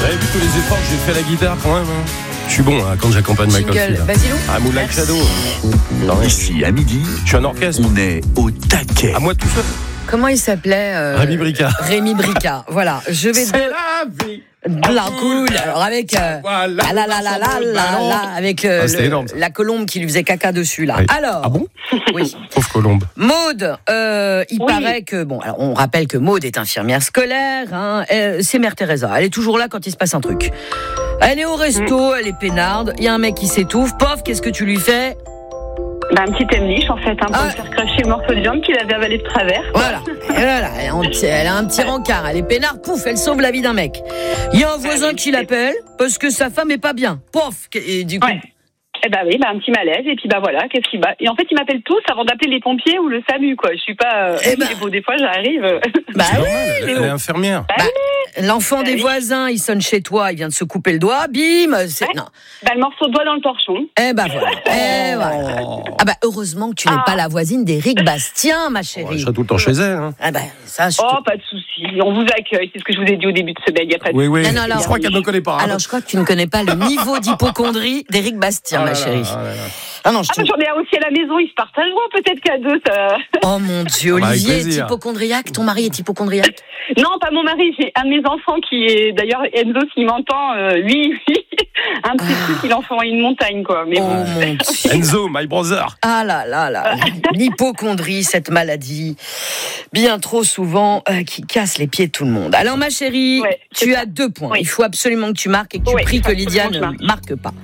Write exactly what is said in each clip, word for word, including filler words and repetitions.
Vous avez vu tous les efforts que j'ai fait à la guitare quand même hein. Je suis bon hein, quand j'accompagne Michael Field. Basilou. Ah, Moonlight Shadow. Ici, à midi, je suis un orchestre. On est au taquet. À moi tout seul. Comment il s'appelait euh, Rémi Bricard. Rémi Bricard. Voilà. Je vais. C'est la vie. De la cool. Alors avec euh, voilà, ah là là là là là là avec euh, ah, le, énorme, la colombe qui lui faisait caca dessus là. Oui. Alors. Ah bon? Oui. Pauvre colombe. Maud, euh, il oui. paraît que bon, alors on rappelle que Maud est infirmière scolaire. Hein, euh, c'est Mère Teresa. Elle est toujours là quand il se passe un truc. Elle est au resto, mmh. elle est peinarde. Il y a un mec qui s'étouffe. Pof, qu'est-ce que tu lui fais? Ben, un petit emliche en fait, hein, pour ah. me faire cracher le morceau de viande qu'il avait avalé de travers. Voilà, et voilà elle, a un petit, elle a un petit rencard, elle est peinarde, pouf, elle sauve la vie d'un mec. Il y a un voisin ah, qui l'appelle parce que sa femme est pas bien. Pof, et du coup. Ouais. Eh ben oui, bah un petit malaise et puis bah voilà, qu'est-ce qui bat. Et en fait, ils m'appellent tous avant d'appeler les pompiers ou le SAMU quoi. Je suis pas. Euh, eh ben... bon, des fois, j'arrive. Bah c'est oui, normal, elle, elle est infirmière. Bah, l'enfant bah, des oui. voisins, il sonne chez toi, il vient de se couper le doigt, bim. C'est... Ouais. Non. Bah le morceau de doigt dans le torchon. Eh ben voilà. Eh voilà. Ah bah heureusement que tu n'es ah. pas la voisine d'Éric Bastien, ma chérie. Oh, je serai tout le temps chez elle. Hein. Ah bah ça. Je oh te... pas de souci, on vous accueille. C'est ce que je vous ai dit au début de semaine. Y a pas de oui oui. Non, non, alors, je crois qu'elle ne me connaît pas. Hein. Alors je crois que tu ne connais pas le niveau d'hypocondrie d'Éric Bastien, oh ma là chérie. Là, là, là. Ah non, je ah, j'en ai un aussi à la maison, ils se partageront peut-être qu'à deux. Ça... Oh mon Dieu, Olivier est hypocondriaque. Ton mari est hypocondriaque? Non, pas mon mari. J'ai un de mes enfants qui est d'ailleurs Enzo, s'il m'entend, euh, lui, lui, un petit truc, ah. il en fait une montagne quoi. Mais oh bon. mon Dieu. Enzo, my brother. Ah là là là, l'hypocondrie, cette maladie, bien trop souvent euh, qui casse les pieds de tout le monde. Alors ma chérie, ouais, tu ça. as deux points. Oui. Il faut absolument que tu marques et que tu ouais, pries que Lydia ne marque. marque pas.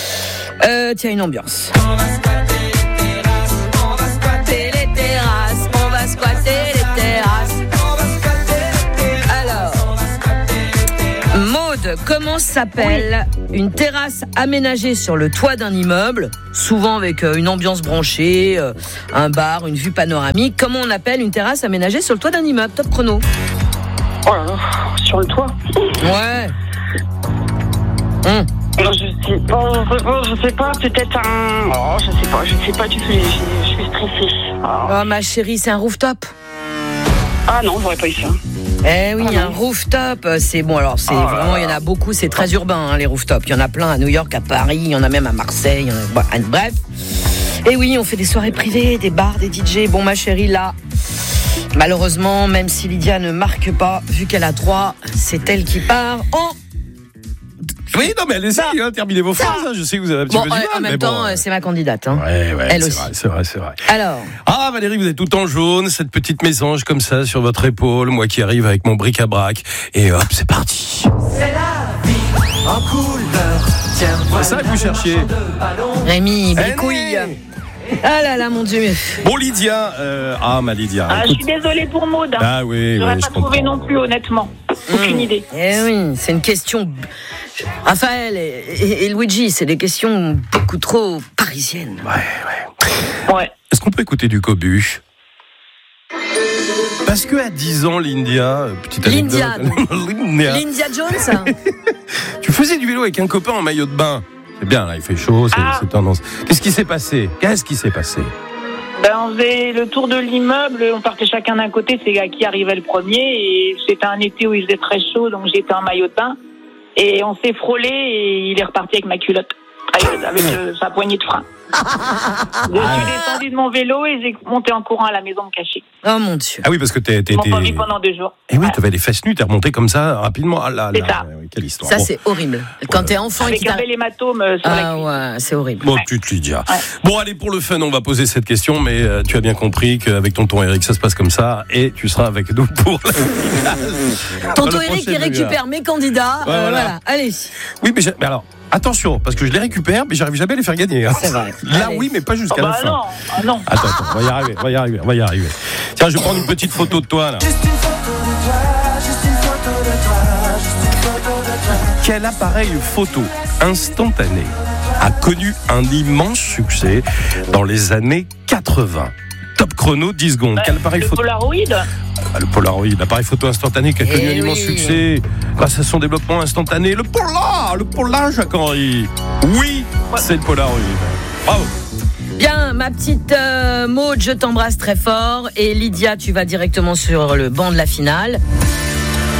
Euh, tiens, une ambiance. On va squatter les terrasses, on va squatter les terrasses, on va squatter les terrasses. On va squatter les terrasses. Alors, Maud, comment s'appelle oui. une terrasse aménagée sur le toit d'un immeuble, souvent avec une ambiance branchée, un bar, une vue panoramique? Comment on appelle une terrasse aménagée sur le toit d'un immeuble? Top chrono. Oh là là, sur le toit. Ouais. Hum. Non, je sais pas, je sais pas, je sais pas, peut-être un... Oh, je sais pas, je sais pas du tout, je, je suis stressée. Oh. oh, ma chérie, c'est un rooftop. Ah non, j'aurais pas eu ça. Eh oui, ah, un rooftop, c'est bon, alors c'est oh vraiment, il y en a beaucoup, c'est très urbain, hein, les rooftops. Il y en a plein à New York, à Paris, il y en a même à Marseille, il y en a... bref. Et oui, on fait des soirées privées, des bars, des D J. Bon, ma chérie, là, malheureusement, même si Lydia ne marque pas, vu qu'elle a trois, c'est elle qui part en... Oui, non, mais allez-y, hein, terminez vos phrases. Hein, je sais que vous avez un petit bon, peu du mal. En même mais temps, bon, c'est ma candidate. Hein. Ouais, ouais, elle c'est aussi. Vrai, c'est vrai, c'est vrai. Alors. Ah, Valérie, vous êtes tout en jaune, cette petite mésange comme ça sur votre épaule. Moi qui arrive avec mon bric-à-brac. Et hop, c'est parti. C'est la vie en couleur. Tiens, c'est ça que vous cherchiez. Rémi, bricouille. Ah là là, mon Dieu. Bon, Lydia. Euh, ah, ma Lydia. Ah, écoute... je suis désolée pour Maud. Hein. Ah oui, J'aurais oui, pas je trouvé comprends. non plus, honnêtement. Aucune mmh. idée. Eh oui, c'est une question. Raphaël et, et, et Luigi, c'est des questions beaucoup trop parisiennes. Ouais, ouais. Ouais. Est-ce qu'on peut écouter du Cobu? Parce que à dix ans, Lindia, petite anecdote. Lindia. Lindia Jones. Tu faisais du vélo avec un copain en maillot de bain. C'est bien, là, il fait chaud, c'est, ah. c'est tendance. Qu'est-ce qui s'est passé Qu'est-ce qui s'est passé Ben, on faisait le tour de l'immeuble, on partait chacun d'un côté, c'est à qui arrivait le premier, et c'était un été où il faisait très chaud, donc j'étais en maillot de bain, et on s'est frôlé, et il est reparti avec ma culotte, avec euh, sa poignée de frein. Je suis descendu de mon vélo et j'ai monté en courant à la maison me cacher. Oh mon Dieu. Ah oui, parce que t'es... t'es Ils m'ont pas t'es... vu pendant deux jours. Et oui, ouais. t'avais les fesses nues, t'es remonté comme ça, rapidement. Ah là, c'est là, ça. Oui, quelle histoire. Ça, bon. c'est horrible. Quand ouais. t'es enfant avec et un bel hématome sur ah, la cuisse. Ouais, c'est horrible. Bon, ouais. tu te Lydia. Ouais. Bon, allez, pour le fun, on va poser cette question, mais euh, tu as bien compris qu'avec tonton Eric, ça se passe comme ça, et tu seras avec nous pour la finale. Tonton Eric, il récupère mes candidats. Ouais, euh, voilà. voilà, allez. Oui, mais, mais alors... Attention, parce que je les récupère, mais j'arrive jamais à les faire gagner. Hein. C'est vrai. Là, Allez. oui, mais pas jusqu'à oh, la bah fin. Non, ah non. Attends, attends, on va y arriver, on va y arriver, on va y arriver. Tiens, je vais prendre une petite photo de toi, là. Juste une photo de toi, juste une photo de toi, juste une photo de toi. Quel appareil photo instantané a connu un immense succès dans les années quatre-vingts? Top chrono, dix secondes. Bah, Quel appareil le photo? Polaroid. Ah, le Polaroid, l'appareil photo instantané qui a connu eh un immense oui. succès grâce à son développement instantané. Le Polar, le Polar, Jacques-Henri. Oui, ouais. C'est le Polaroid. Bravo. Bien, ma petite euh, Maud, je t'embrasse très fort. Et Lydia, tu vas directement sur le banc de la finale.